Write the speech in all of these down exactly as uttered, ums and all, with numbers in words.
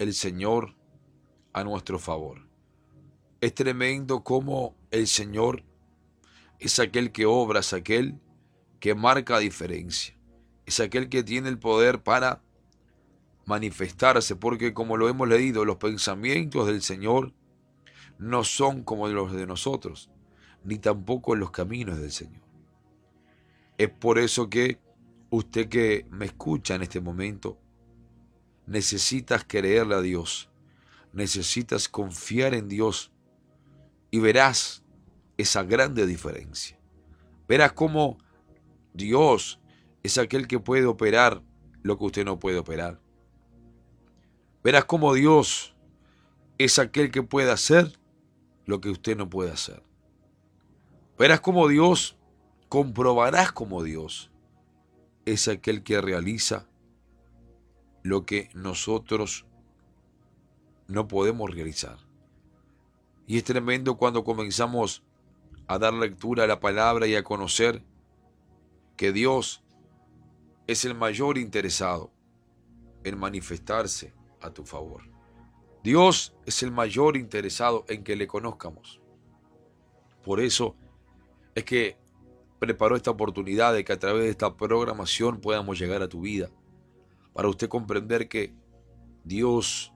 el Señor a nuestro favor. Es tremendo cómo el Señor es aquel que obra, es aquel que marca diferencia, es aquel que tiene el poder para manifestarse, porque como lo hemos leído, los pensamientos del Señor no son como los de nosotros, ni tampoco los caminos del Señor. Es por eso que usted que me escucha en este momento, necesitas creerle a Dios, necesitas confiar en Dios y verás esa grande diferencia. Verás cómo Dios es aquel que puede operar lo que usted no puede operar. Verás cómo Dios es aquel que puede hacer lo que usted no puede hacer. Verás cómo Dios, comprobarás cómo Dios es aquel que realiza lo que nosotros no podemos realizar. Y es tremendo cuando comenzamos a dar lectura a la palabra y a conocer que Dios es el mayor interesado en manifestarse a tu favor. Dios es el mayor interesado en que le conozcamos. Por eso es que preparó esta oportunidad de que a través de esta programación podamos llegar a tu vida, para usted comprender que Dios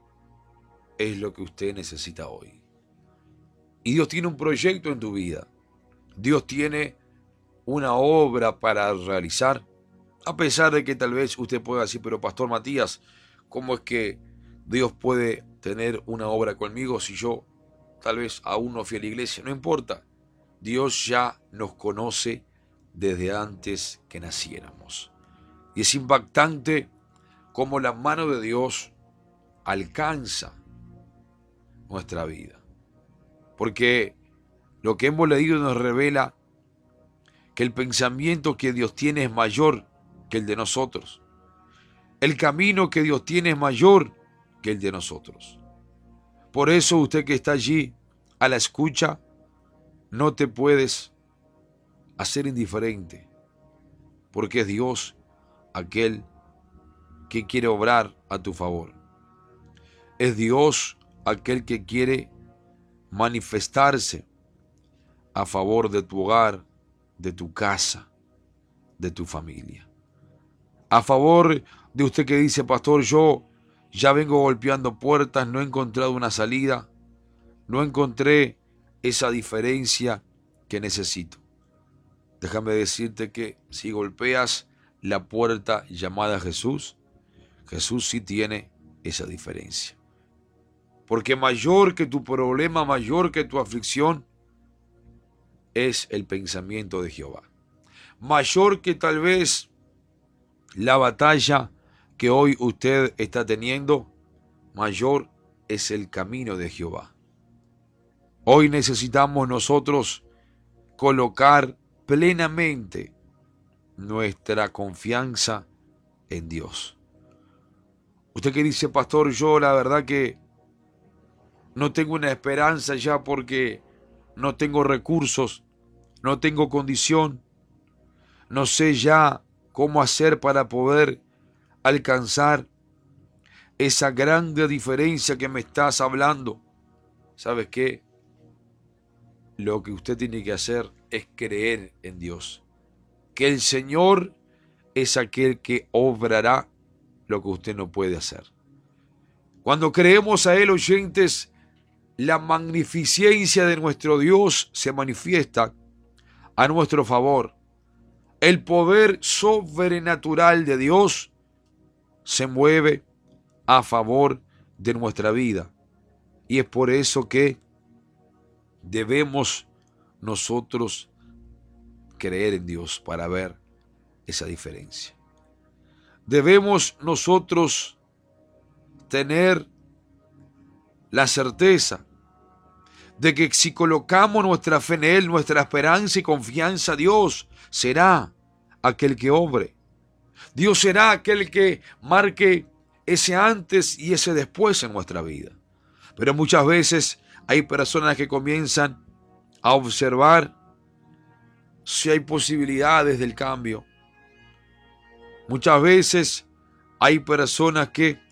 es lo que usted necesita hoy. Y Dios tiene un proyecto en tu vida. Dios tiene una obra para realizar, a pesar de que tal vez usted pueda decir, pero Pastor Matías, ¿cómo es que Dios puede tener una obra conmigo si yo tal vez aún no fui a la iglesia? No importa, Dios ya nos conoce desde antes que naciéramos. Y es impactante cómo la mano de Dios alcanza nuestra vida. Porque lo que hemos leído nos revela que el pensamiento que Dios tiene es mayor que el de nosotros. El camino que Dios tiene es mayor que el de nosotros. Por eso usted que está allí a la escucha, no te puedes hacer indiferente, porque es Dios aquel que quiere obrar a tu favor. Es Dios aquel que quiere manifestarse a favor de tu hogar, de tu casa, de tu familia. A favor de usted que dice, pastor, yo ya vengo golpeando puertas, no he encontrado una salida, no encontré esa diferencia que necesito. Déjame decirte que si golpeas la puerta llamada Jesús, Jesús sí tiene esa diferencia. Porque mayor que tu problema, mayor que tu aflicción, es el pensamiento de Jehová. Mayor que tal vez la batalla que hoy usted está teniendo, mayor es el camino de Jehová. Hoy necesitamos nosotros colocar plenamente nuestra confianza en Dios. Usted que dice, pastor, yo la verdad que no tengo una esperanza ya porque no tengo recursos, no tengo condición, no sé ya cómo hacer para poder alcanzar esa grande diferencia que me estás hablando. ¿Sabes qué? Lo que usted tiene que hacer es creer en Dios, que el Señor es aquel que obrará lo que usted no puede hacer. Cuando creemos a Él, oyentes, la magnificencia de nuestro Dios se manifiesta a nuestro favor. El poder sobrenatural de Dios se mueve a favor de nuestra vida. Y es por eso que debemos nosotros creer en Dios para ver esa diferencia. Debemos nosotros tener la certeza de que si colocamos nuestra fe en Él, nuestra esperanza y confianza, Dios será aquel que obre. Dios será aquel que marque ese antes y ese después en nuestra vida. Pero muchas veces hay personas que comienzan a observar si hay posibilidades del cambio. Muchas veces hay personas que